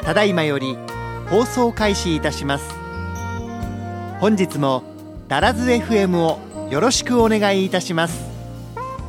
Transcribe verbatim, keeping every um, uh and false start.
ただいまより放送開始いたします。本日もダラズ エフエム をよろしくお願いいたします。